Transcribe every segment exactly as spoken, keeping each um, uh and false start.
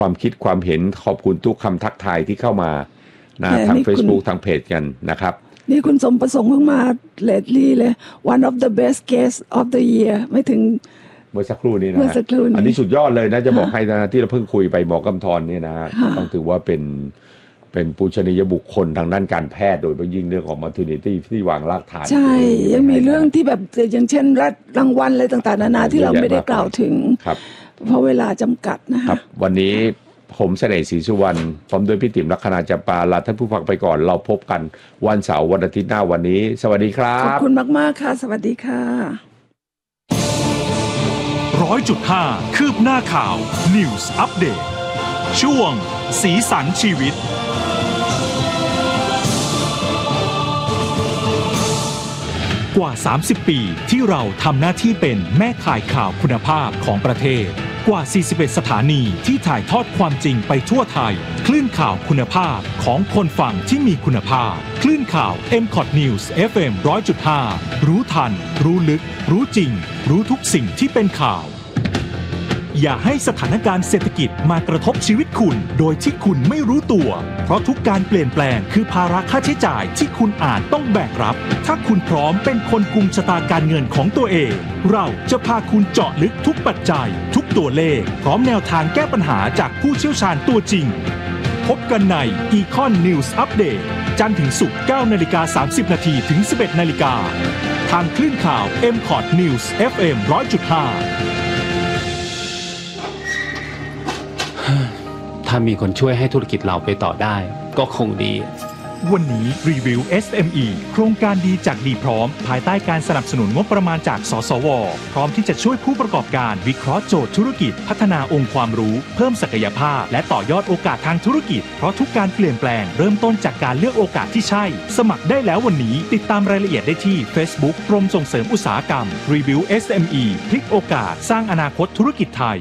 ความคิดความเห็นขอบคุณทุกคำทักทายที่เข้ามานะทาง Facebook ทางเพจกันนะครับนี่คุณสมประสงค์เพิ่งมาเลดลี่เลย one of the best guests of the year ไม่ถึงเมื่อสักครู่นี้นะอันนี้สุดยอดเลยนะจะบอกให้นะที่เราเพิ่งคุยไปหมอกำธรเนี่ยนะต้องถือว่าเป็นเป็นปูชนียบุคคลทางด้านการแพทย์โดยเฉพาะยิ่งเรื่องของ maternity ที่วางรากฐานใช่ยังมีเรื่องที่แบบอย่างเช่นรางวัลอะไรต่างๆนานาที่เราไม่ได้กล่าวถึงเพราะเวลาจำกัดนะครับวันนี้ผมเสน่ห์ศรีสุวรรณพร้อมด้วยพี่ติ๋มลัคนาจำปาลาท่านผู้ฟังไปก่อนเราพบกันวันเสาร์วันอาทิตย์หน้าวันนี้สวัสดีครับขอบคุณมากๆค่ะสวัสดีค่ะร้อยจุดห้าคืบหน้าข่าว News Update ช่วงสีสันชีวิตกว่าสามสิบปีที่เราทำหน้าที่เป็นแม่ข่ายข่าวคุณภาพของประเทศกว่าสี่สิบเอ็ดสถานีที่ถ่ายทอดความจริงไปทั่วไทยคลื่นข่าวคุณภาพของคนฟังที่มีคุณภาพคลื่นข่าว เอ็ม คอท News เอฟ เอ็ม หนึ่งร้อยจุดห้า รู้ทันรู้ลึกรู้จริงรู้ทุกสิ่งที่เป็นข่าวอย่าให้สถานการณ์เศรษฐกิจมากระทบชีวิตคุณโดยที่คุณไม่รู้ตัวเพราะทุกการเปลี่ยนแปลงคือภาระค่าใช้จ่ายที่คุณอาจต้องแบกรับถ้าคุณพร้อมเป็นคนกุมชะตาการเงินของตัวเองเราจะพาคุณเจาะลึกทุกปัจจัยทุกตัวเลขพร้อมแนวทางแก้ปัญหาจากผู้เชี่ยวชาญตัวจริงพบกันใน Econ News Update จันทร์ถึงศุกร์ เก้านาฬิกาสามสิบนาทีถึง สิบเอ็ดนาฬิกาทางคลื่นข่าว เอ็ม คอท News เอฟ เอ็ม หนึ่งร้อยจุดห้าถ้ามีคนช่วยให้ธุรกิจเราไปต่อได้ก็คงดีวันนี้รีวิว เอส เอ็ม อี โครงการดีจากดีพร้อมภายใต้การสนับสนุนงบประมาณจากสสวพร้อมที่จะช่วยผู้ประกอบการวิเคราะห์โจทย์ธุรกิจพัฒนาองค์ความรู้เพิ่มศักยภาพและต่อยอดโอกาสทางธุรกิจเพราะทุกการเปลี่ยนแปลงเริ่มต้นจากการเลือกโอกาสที่ใช่สมัครได้แล้ววันนี้ติดตามรายละเอียดได้ที่ Facebook กรมส่งเสริมอุตสาหกรรมรีวิว เอส เอ็ม อี พลิกโอกาสสร้างอนาคตธุรกิจไทย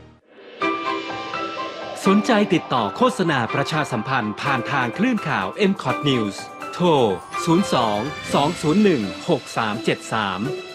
สนใจติดต่อโฆษณาประชาสัมพันธ์ผ่านทางคลื่นข่าว เอ็ม คอท News โทร ศูนย์ สอง สอง ศูนย์ หนึ่ง หก สาม เจ็ด สาม